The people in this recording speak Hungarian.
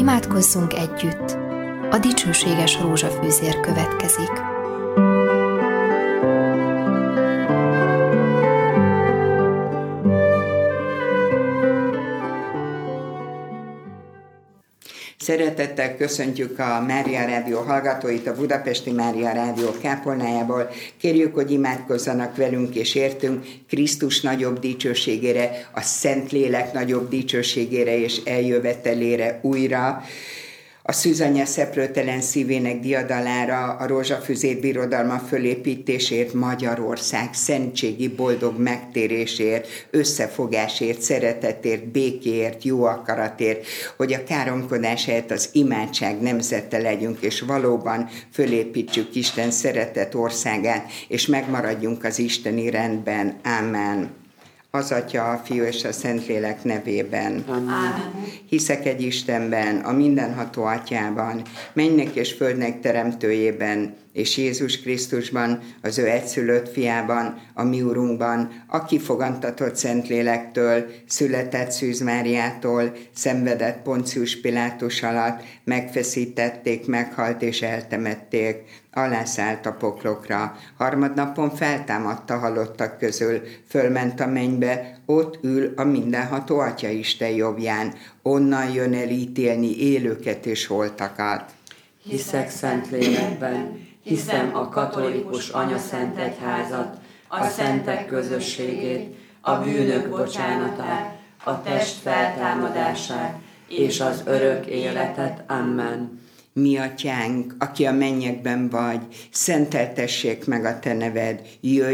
Imádkozzunk együtt! A dicsőséges rózsafűzér következik. Szeretettel köszöntjük a Mária Rádió hallgatóit a Budapesti Mária Rádió kápolnájából. Kérjük, hogy imádkozzanak velünk és értünk Krisztus nagyobb dicsőségére, a Szentlélek nagyobb dicsőségére és eljövetelére újra. A Szűzanya szeplőtelen szívének diadalára, a rózsafüzér birodalma fölépítésért, Magyarország szentségi boldog megtérésért, összefogásért, szeretetért, békéért, jó akaratért, hogy a káromkodás helyett az imádság nemzete legyünk, és valóban fölépítsük Isten szeretet országát, és megmaradjunk az isteni rendben. Ámen. Az Atya, a Fiú és a Szentlélek nevében. Amen. Hiszek egy Istenben, a mindenható Atyában, mennynek és földnek teremtőjében, és Jézus Krisztusban, az ő egyszülött fiában, a mi Urunkban, aki fogantatott Szentlélektől, született Szűz Máriától, szenvedett Poncius Pilátus alatt, megfeszítették, meghalt és eltemették, alászállt a poklokra, harmadnapon feltámadt a halottak közül, fölment a mennybe, ott ül a mindenható Atya Isten jobbján, onnan jön el ítélni élőket és holtakat. Hiszek Szentlélekben, hiszem a katolikus Anyaszent Egyházat, a szentek közösségét, a bűnök bocsánatát, a test feltámadását és az örök életet. Amen. Mi Atyánk, aki a mennyekben vagy, szenteltessék meg a te neved, jöjj